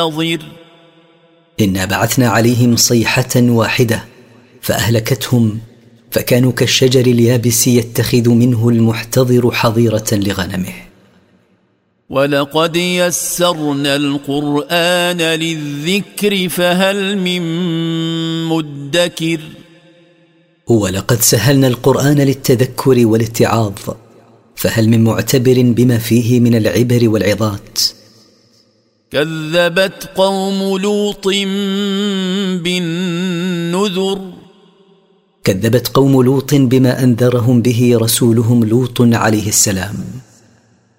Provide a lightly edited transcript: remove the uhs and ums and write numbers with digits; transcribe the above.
ناظر إنا بعثنا عليهم صيحة واحدة فأهلكتهم فكانوا كالشجر اليابس يتخذ منه المحتضر حظيرة لغنمه. ولقد يسرنا القرآن للذكر فهل من مدكر ولقد سهلنا القرآن للتذكر والاتعاظ فهل من معتبر بما فيه من العبر والعظات. كذبت قوم لوط بالنذر كذبت قوم لوط بما أنذرهم به رسولهم لوط عليه السلام.